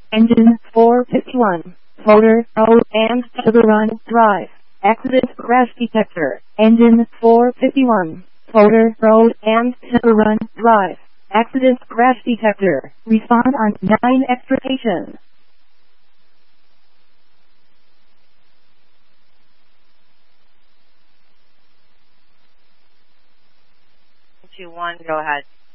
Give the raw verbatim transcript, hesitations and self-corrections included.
Engine four fifty-one. Motor Road and Sugar Run Drive. Accident crash detector. Engine four fifty-one. Motor Road and Sugar Run Drive. Accident crash detector. Respond on nine extrication. two one, go ahead.